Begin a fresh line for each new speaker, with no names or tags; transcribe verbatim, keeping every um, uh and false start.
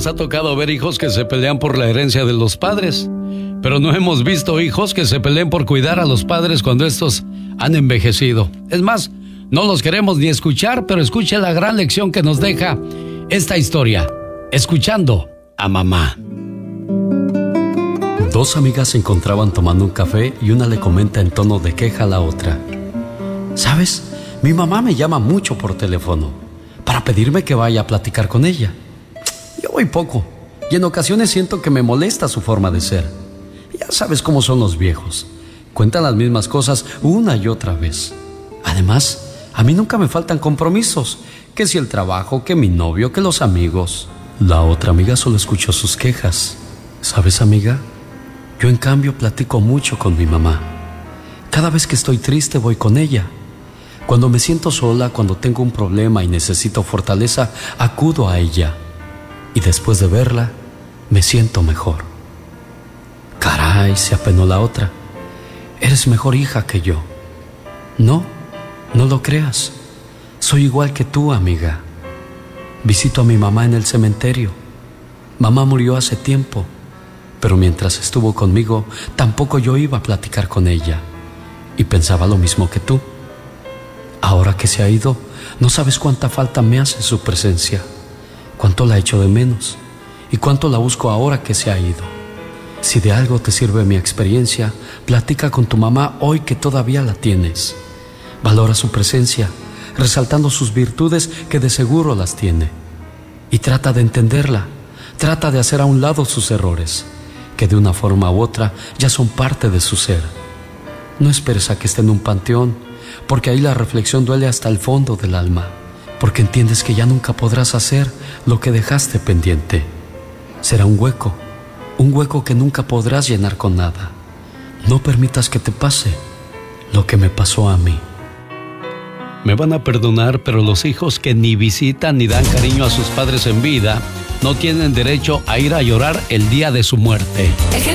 nos ha tocado ver hijos que se pelean por la herencia de los padres, pero no hemos visto hijos que se peleen por cuidar a los padres cuando estos han envejecido. Es más, no los queremos ni escuchar, pero escuche la gran lección que nos deja esta historia, escuchando a mamá. Dos amigas se encontraban tomando un café y una le comenta en tono de queja a la otra: ¿sabes? Mi mamá me llama mucho por teléfono para pedirme que vaya a platicar con ella. Yo voy poco y en ocasiones siento que me molesta su forma de ser. Ya sabes cómo son los viejos. Cuentan las mismas cosas una y otra vez. Además, a mí nunca me faltan compromisos. Que si el trabajo, que mi novio, que los amigos. La otra amiga solo escuchó sus quejas. ¿Sabes, amiga? Yo en cambio platico mucho con mi mamá. Cada vez que estoy triste voy con ella. Cuando me siento sola, cuando tengo un problema y necesito fortaleza, acudo a ella. Y después de verla, me siento mejor. Caray, se apenó la otra. Eres mejor hija que yo. No, no lo creas. Soy igual que tú, amiga. Visito a mi mamá en el cementerio. Mamá murió hace tiempo, pero mientras estuvo conmigo, tampoco yo iba a platicar con ella. Y pensaba lo mismo que tú. Ahora que se ha ido, no sabes cuánta falta me hace su presencia, cuánto la echo de menos y cuánto la busco ahora que se ha ido. Si de algo te sirve mi experiencia, platica con tu mamá hoy que todavía la tienes. Valora su presencia, resaltando sus virtudes que de seguro las tiene. Y trata de entenderla, trata de hacer a un lado sus errores, que de una forma u otra ya son parte de su ser. No esperes a que esté en un panteón, porque ahí la reflexión duele hasta el fondo del alma, porque entiendes que ya nunca podrás hacer lo que dejaste pendiente. Será un hueco, un hueco que nunca podrás llenar con nada. No permitas que te pase lo que me pasó a mí. Me van a perdonar, pero los hijos que ni visitan ni dan cariño a sus padres en vida no tienen derecho a ir a llorar el día de su muerte.